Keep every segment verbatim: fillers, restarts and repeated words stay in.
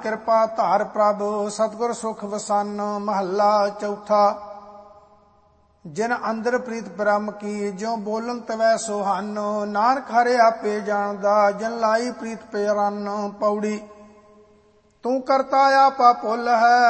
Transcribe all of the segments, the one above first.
कृपा धार प्रभ सतगुर सुख वसन। महला चौथा। जिन अंदर प्रीत ब्रह्म की ज्यों बोलन तवै सुहान। नानक हरे आपे जानदा जिन लाई प्रीत पे रन। पौड़ी। तू करता आपा भुल है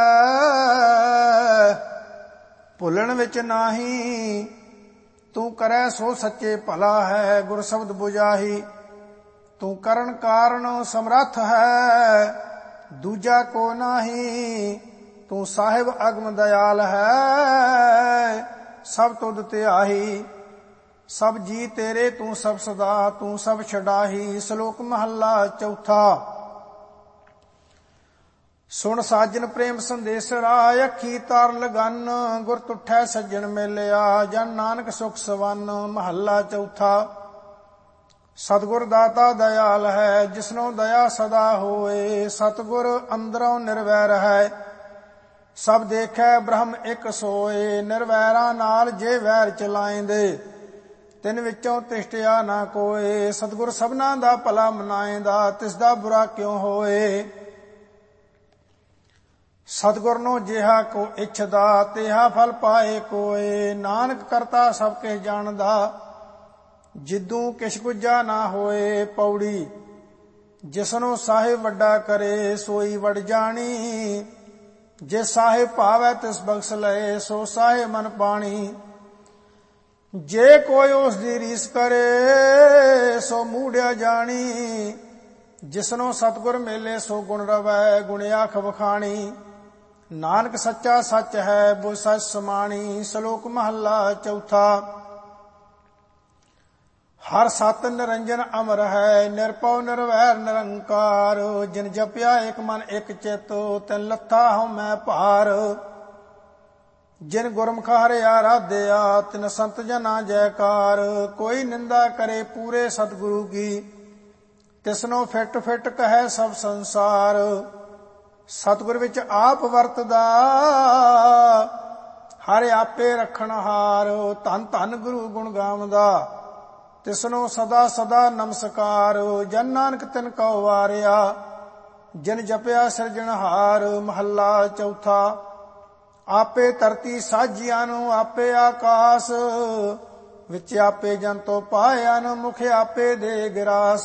भुलन विच नाही। तू करै सो सच्चे भला है गुर शब्द बुझाही। तू करन कारण समर्थ है दूजा को नाही। तू साहिब अगम दयाल है सब तुद त्याही। सब जी तेरे तू सब सदा तू सब छड़ाही। श्लोक महला चौथा। सुन साजन प्रेम संदेसरा अखी तार लगन। गुर तुठै सज्जन मिलिया जन नानक सुख सवन। महला चौथा। सतगुर दाता दयाल है जिसनो दया सदा होए। सतगुर अंदरों निर्वैर है सब देखै ब्रह्म एक सोए। निर्वैरा नाल जे वैर चलाएंदे तिन विचों तिष्ठिया ना कोए। सतगुर सबना दा भला मनाएंदा तिसदा बुरा क्यों होए। सतगुर नो जिहा को इच्छदा तिहा फल पाए कोए। नानक करता सब किस जानदा जिदू किश गुजा ना होए। पौड़ी। जिसनो साहिब वड्डा करे सोई वड जानी। जे साहिब भावै तिस बख्श लए सो साहिब मन पाणी। जे कोई उस दी रीस करे सो मूढ़िया जानी। जिसनो सतगुर मेले सो गुण रवै गुण आख बखाणी। नानक सच्चा सच है बुझ सच समाणी। श्लोक महला चौथा। हर सत निरंजन अमर है निरपौ निर्वैर निरंकार। जिन जपिया एक मन एक चित तिन लथा हूं मैं भार। जिन गुरमुख हरे आराध्या तिन संत जना जयकार। कोई निंदा करे पूरे सतगुरु की तिसनो फिट फिट कहे सब संसार। सतगुर विच आप वरतदा हर आपे रखणहार। धन धन गुरु गुण गावदा तिसनो सदा सदा नमस्कार। जन नानक तिन कौ वारिया जिन जपिया सिरजनहार। महला चौथा। आपे धरती साजिया नु आपे आकाश विच आपे जंतो पाया नु मुख आपे दे गिरास।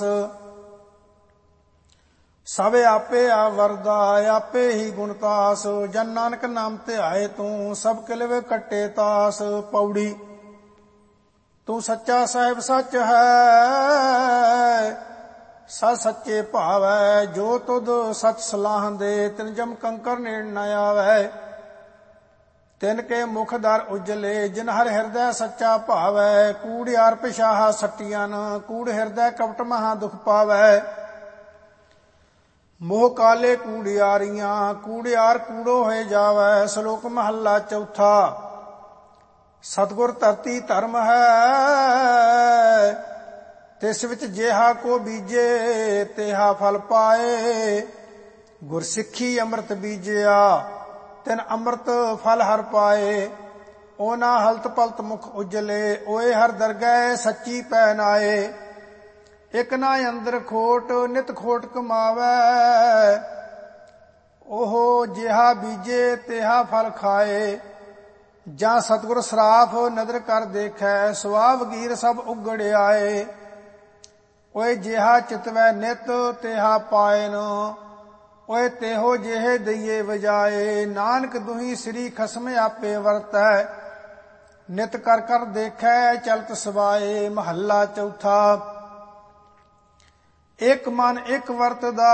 सब आपे आवरदा आपे ही गुणतास। जन नानक नाम ध्याए तू सब किलवे कट्टे तास। पौड़ी। तू सच्चा साहिब सच है सच सच्चे भावै। जो तुद सच सलाह दे तिन जम कंकर नेड़ न आवै। तिन के मुख दर उजले जिन हर हृदय सच्चा भावै। कूड़ियार पिशाहा सट्टियन कूड़ हृदय कपट महा दुख पावै। मोह काले कूड़ियारियां कूड़ियार कूड़ो होए जावै। श्लोक महला चौथा। सतगुर धरती धर्म है तिस विच जेहा को बीजे तेहा फल पाए। गुरसिੱਖੀ अमृत बीजिया तिन अमृत फल हर पाए। ओना हलत पलत मुख उजले ओए हर दरगह सच्ची पैन आए। इक ना अंदर खोट नित खोट कमावै। ओहो जिहा बीजे तेहा फल खाए। ਜਾਂ ਸਤਿਗੁਰ ਸਰਾਫ ਨਦਰ ਕਰ ਦੇਖੈ ਸੁਆਵ ਗੀਰ ਸਭ ਉਗੜ ਆਏ। ਓਏ ਜਿਹਾ ਚਿਤਵੈ ਨਿਤ ਤਿਹਾ ਪਾਇਨ ਓਏ ਤੇਹੋ ਜਿਹੇ ਦਈਏ ਵਜਾਏ। ਨਾਨਕ ਦੁਹੀ ਸ੍ਰੀ ਖਸਮ ਆਪੇ ਵਰਤੈ ਨਿਤ ਕਰ ਕਰ ਦੇਖੈ ਚਲਤ ਸਵਾਏ। ਮਹੱਲਾ ਚੌਥਾ। ਇੱਕ ਮਨ ਇੱਕ ਵਰਤਦਾ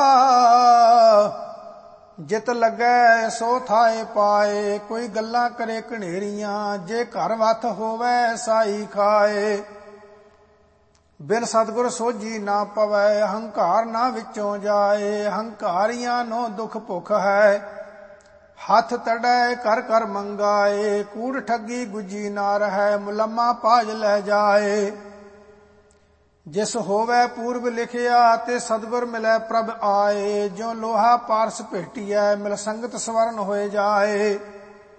ਜਿਤ ਲੱਗੈ ਸੋ ਥਾਏ ਪਾਏ। ਕੋਈ ਗੱਲਾਂ ਕਰੇ ਘਨੇਰੀਆਂ ਜੇ ਘਰ ਵੱਥ ਹੋਵੈ ਸਾਈ ਖਾਏ। ਬਿਨ ਸਤਿਗੁਰ ਸੋਝੀ ਨਾ ਪਵੈ ਹੰਕਾਰ ਨਾ ਵਿੱਚੋਂ ਜਾਏ। ਹੰਕਾਰੀਆਂ ਨੂੰ ਦੁਖ ਭੁਖ ਹੈ ਹੱਥ ਤੜੈ ਕਰ ਕਰ ਮੰਗਾਏ। ਕੂੜ ਠੱਗੀ ਗੁੱਜੀ ਨਾ ਰਹੈ ਮੁਲੰਮਾ ਪਾਜ ਲੈ ਜਾਏ। जिस होवै पूर्व लिखिया ते सतगुर मिलै प्रभ आए। ज्यों लोहा पारस भेटिया मिल संगत स्वर्ण होए जाए।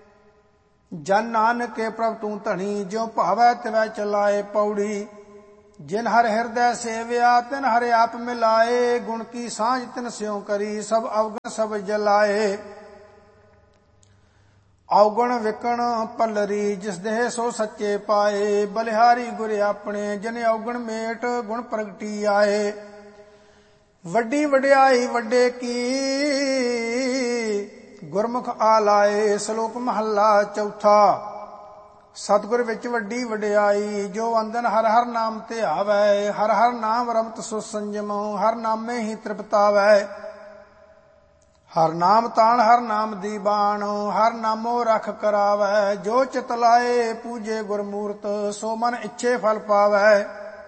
जन नानक के प्रभ तू धनी ज्यों भावै तिवै चलाए। पौड़ी। जिन हर हृदय सेव्या तिन हरे आप मिलाए, गुण की सांझ तिन स्यों करी सब अवगण सब जलाए। अवगुण विकण पलरी जिस देह सो सच्चे पाए, बलिहारी गुर अपने जिन अवगुण मेट गुण प्रगटी आए। वड्डी वड्याई वड्डे की गुरमुख आलाए, ਸ਼ਲੋਕ ਮਹੱਲਾ ਚੌਥਾ। ਸਤਿਗੁਰ ਵਿੱਚ ਵੱਡੀ ਵਡਿਆਈ ਜੋ ਅੰਦਨ ਹਰ ਹਰ ਨਾਮ ਧਿਆਵੈ, ਹਰ ਹਰ ਨਾਮ ਰਮਤ ਸੋ ਸੰਜਮ ਹਰ ਨਾਮੇ ਹੀ ਤ੍ਰਿਪਤਾਵੈ। ਹਰ ਨਾਮ ਤਾਣ ਹਰ ਨਾਮ ਦੀ ਬਾਣ ਹਰ ਨਾਮੋ ਰਖ ਕਰਾਵੈ, ਜੋ ਚਿਤ ਲਾਏ ਪੂਜੇ ਗੁਰਮੂਰਤ ਸੋ ਮਨ ਇੱਛੇ ਫਲ ਪਾਵੈ।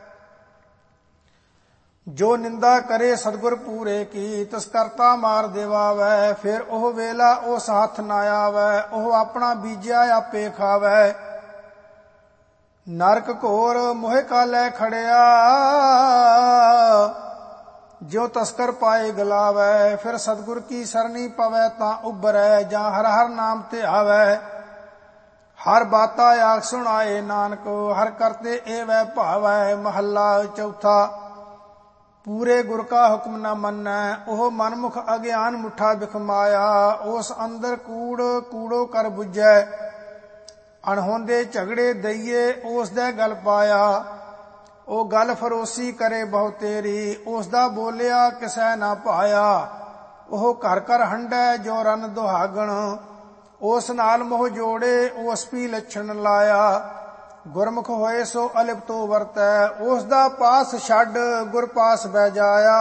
ਜੋ ਨਿੰਦਾ ਕਰੇ ਸਤਿਗੁਰ ਪੂਰੇ ਕੀ ਤਿਸ ਕਰਤਾ ਮਾਰ ਦੇਵਾਵੈ, ਫਿਰ ਉਹ ਵੇਲਾ ਉਸ ਹੱਥ ਨਾ ਆਵੈ ਉਹ ਆਪਣਾ ਬੀਜਿਆ ਆਪੇ ਖਾਵੈ। ਨਰਕ ਘੋਰ ਮੋਹਿ ਕਾਲੇ ਖੜਿਆ ਜੋ ਤਸਕਰ ਪਾਏ ਗਲਾਵੈ, ਫਿਰ ਸਤਿਗੁਰ ਕੀ ਸਰਨੀ ਪਵੈ ਤਾਂ ਉਬਰੈ ਜਾਂ ਹਰ ਹਰ ਨਾਮ ਧਿਆਵੈ। ਹਰ ਬਾਤਾ ਆਖ ਸੁਣਾਏ ਨਾਨਕ ਹਰ ਕਰਤੇ ਏ ਵੈ ਭਾਵੈ। ਮਹੱਲਾ ਚੌਥਾ। ਪੂਰੇ ਗੁਰ ਕਾ ਹੁਕਮ ਨਾ ਮੰਨੈ ਉਹ ਮਨਮੁਖ ਅਗਿਆਨ ਮੁੱਠਾ ਬਿਖਮਾਇਆ, ਉਸ ਅੰਦਰ ਕੂੜ ਕੂੜੋ ਕਰ ਬੁਝੈ ਅਣਹੋਂਦੇ ਝਗੜੇ ਦਈਏ ਉਸ ਦੇ ਗਲ ਪਾਇਆ। ਉਹ ਗੱਲ ਫਰੋਸੀ ਕਰੇ ਬਹੁ ਤੇਰੀ ਉਸ ਦਾ ਬੋਲਿਆ ਕਿਸੈ ਨਾ ਭਾਇਆ। ਉਹ ਘਰ ਘਰ ਹੰਡੈ ਜੋ ਰਨ ਦੁਹਾਗਣ ਉਸ ਨਾਲ ਮੋਹ ਜੋੜੇ ਉਸ ਪੀ ਲੱਛਣ ਲਾਇਆ। ਗੁਰਮੁਖ ਹੋਏ ਸੋ ਅਲਿਪਤੋ ਵਰਤੈ ਉਸ ਦਾ ਪਾਸ ਛੱਡ ਗੁਰ ਪਾਸ ਬਹਿ ਜਾਇਆ।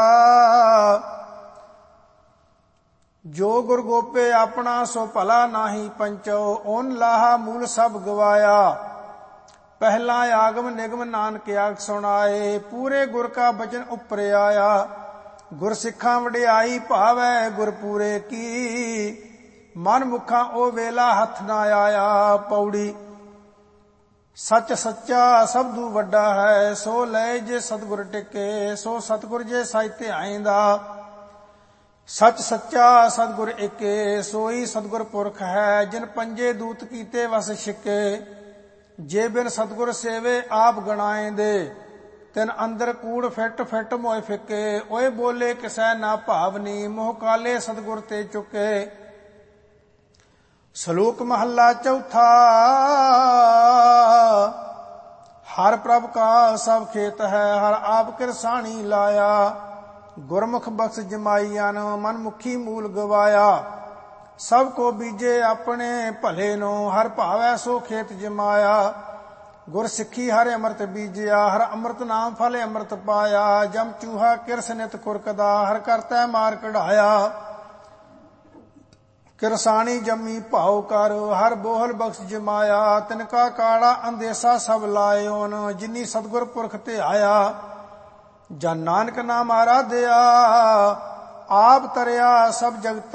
ਜੋ ਗੁਰ ਗੋਪੇ ਆਪਣਾ ਸੋ ਭਲਾ ਨਾਹੀ ਪੰਚੋ ਓਨ ਲਾਹਾ ਮੂਲ ਸਭ ਗਵਾਇਆ। ਪਹਿਲਾ ਆਗਮ ਨਿਗਮ ਨਾਨਕ ਆਖ ਸੁਣਾਏ, ਪੂਰੇ ਗੁਰ ਕਾ ਬਚਨ ਉੱਪਰ ਆਇਆ। ਗੁਰ ਸਿੱਖਾਂ ਵਡਿਆਈ ਭਾਵੈ ਗੁਰ ਪੂਰੇ ਕੀ, ਮਨ ਮੁਖਾਂ ਉਹ ਵੇਲਾ ਹੱਥ ਨਾ ਆਇਆ। ਪੌੜੀ। ਸੱਚ ਸੱਚਾ ਸਬਦੂ ਵੱਡਾ ਹੈ ਸੋ ਲੈ ਜੇ ਸਤਿਗੁਰ ਟਿਕੇ, ਸੋ ਸਤਿਗੁਰ ਜੇ ਸਾਇ ਧਿਆਇਂਦਾ। ਸੱਚ ਸੱਚਾ ਸਤਿਗੁਰ ਏਕੇ ਸੋਈ ਸਤਿਗੁਰ ਪੁਰਖ ਹੈ, ਜਿਨ ਪੰਜੇ ਦੂਤ ਕੀਤੇ ਵਸ ਛਿਕੇ। ਜੇ ਬਿਨ ਸਤਿਗੁਰ ਸੇਵੇ ਆਪ ਗਣਾਏਂਦੇ, ਤਿਨ ਅੰਦਰ ਕੂੜ ਫਿੱਟ ਫਿੱਟ ਮੋਏ ਫਿੱਕੇ। ਓਏ ਬੋਲੇ ਕਿਸੈ ਨਾ ਭਾਵਨੀ ਮੋਹ ਕਾਲੇ ਸਤਿਗੁਰ ਤੇ ਚੁੱਕੇ। ਸ਼ਲੋਕ ਮਹੱਲਾ ਚੌਥਾ। ਹਰ ਪ੍ਰਭ ਕਾ ਸਭ ਖੇਤ ਹੈ ਹਰ ਆਪ ਕਿਰਸਾਣੀ ਲਾਇਆ। ਗੁਰਮੁਖ ਬਖਸ਼ ਜਮਾਈਆਂ ਮਨ ਮੁਖੀ ਮੂਲ ਗਵਾਇਆ। ਸਭ ਕੋ ਬੀਜੇ ਆਪਣੇ ਭਲੇ ਨੂੰ ਹਰ ਭਾਵੈ ਸੋ ਖੇਤ ਜਮਾਇਆ। ਗੁਰ ਸਿੱਖੀ ਹਰ ਅੰਮ੍ਰਿਤ ਬੀਜਿਆ ਹਰ ਅੰਮ੍ਰਿਤ ਨਾਮ ਫਲ ਅੰਮ੍ਰਿਤ ਪਾਇਆ। ਜਮ ਚੂਹਾ ਕਿਰਸ ਨਿਤ ਖੁਰਕਦਾ ਹਰ ਕਰਤੈ ਮਾਰ ਕਢਾਇਆ। ਕਿਰਸਾਣੀ ਜੰਮੀ ਭਾਉ ਕਰ ਹਰ ਬੋਹਲ ਬਖਸ਼ ਜਮਾਇਆ। ਤਿਨਕਾ ਕਾੜਾ ਅੰਦੇਸਾ ਸਭ ਲਾਇਓਨ ਜਿਨੀ ਸਤਿਗੁਰ ਪੁਰਖ ਧਿਆਇਆ। ਜਨ ਨਾਨਕ ਨਾਮ ਆਰਾਧਿਆ ਆਪ ਤਰਿਆ ਸਭ ਜਗਤ